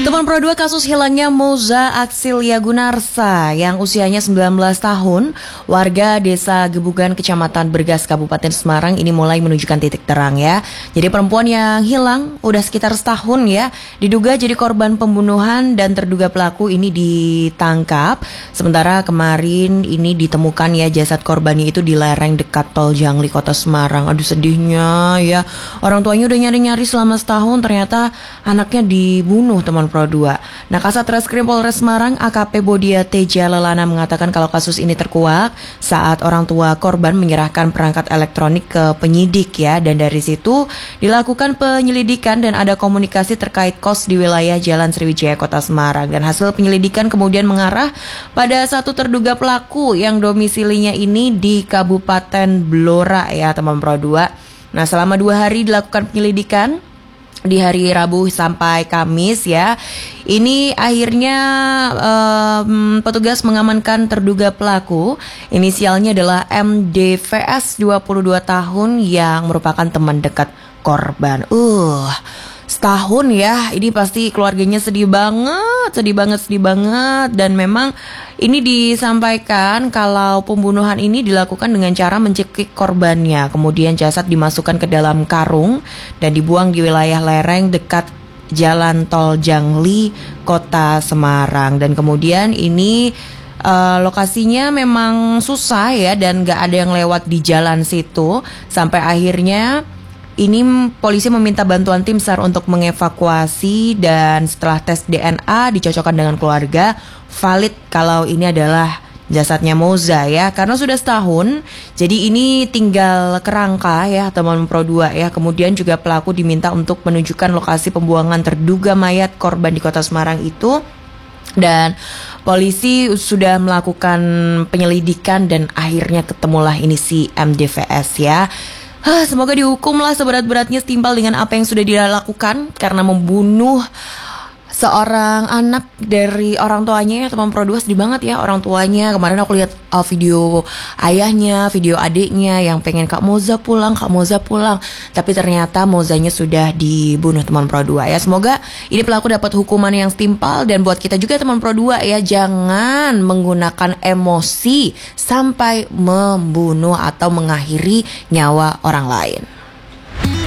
Teman Pro 2 kasus hilangnya Moza Aksilia Gunarsa yang usianya 19 tahun, warga desa Gebugan, Kecamatan Bergas, Kabupaten Semarang ini mulai menunjukkan titik terang ya. Jadi perempuan yang hilang udah sekitar setahun ya, diduga jadi korban pembunuhan dan terduga pelaku ini ditangkap. Sementara kemarin ini ditemukan ya jasad korbannya itu di lereng dekat Tol Jangli, Kota Semarang. Aduh sedihnya ya, orang tuanya udah nyari-nyari selama setahun, ternyata anaknya dibunuh teman Pro 2. Nah, Kasat Reskrim Polres Semarang AKP Bodia Teja Lelana mengatakan kalau kasus ini terkuak saat orang tua korban menyerahkan perangkat elektronik ke penyidik ya, dan dari situ dilakukan penyelidikan dan ada komunikasi terkait kos di wilayah Jalan Sriwijaya, Kota Semarang, dan hasil penyelidikan kemudian mengarah pada satu terduga pelaku yang domisilinya ini di Kabupaten Blora ya teman Pro 2. Nah, selama 2 hari dilakukan penyelidikan di hari Rabu sampai Kamis ya. Ini akhirnya petugas mengamankan terduga pelaku. Inisialnya adalah MDVS 22 tahun yang merupakan teman dekat korban. Setahun ya, ini pasti keluarganya sedih banget. Dan memang ini disampaikan kalau pembunuhan ini dilakukan dengan cara mencekik korbannya. Kemudian jasad dimasukkan ke dalam karung dan dibuang di wilayah lereng dekat Jalan Tol Jangli, Kota Semarang. Dan kemudian ini lokasinya memang susah ya, dan gak ada yang lewat di jalan situ. Sampai akhirnya ini polisi meminta bantuan tim SAR untuk mengevakuasi, dan setelah tes DNA dicocokkan dengan keluarga, valid kalau ini adalah jasadnya Moza ya. Karena sudah setahun, jadi ini tinggal kerangka ya teman Pro 2 ya. Kemudian juga pelaku diminta untuk menunjukkan lokasi pembuangan terduga mayat korban di Kota Semarang itu. Dan polisi sudah melakukan penyelidikan dan akhirnya ketemulah ini si MDVS ya. Semoga dihukumlah seberat-beratnya setimpal dengan apa yang sudah dia lakukan karena membunuh seorang anak dari orang tuanya ya teman Pro 2. Sedih banget ya orang tuanya. Kemarin aku lihat video ayahnya, video adiknya yang pengen Kak Moza pulang. Tapi ternyata Mozanya sudah dibunuh teman Pro 2 ya. Semoga ini pelaku dapat hukuman yang setimpal, dan buat kita juga teman Pro 2 ya, jangan menggunakan emosi sampai membunuh atau mengakhiri nyawa orang lain.